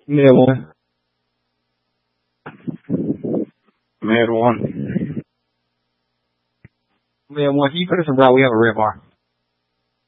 We had one. We had one. We had one. Can you put us in, bro? We have a red bar.